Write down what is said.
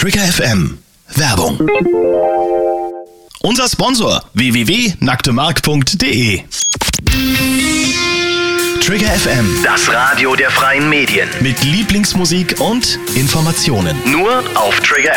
Trigger FM. Werbung. Unser Sponsor www.nacktemark.de. Trigger FM, Das Radio der freien Medien. mit Lieblingsmusik und Informationen. Nur auf Trigger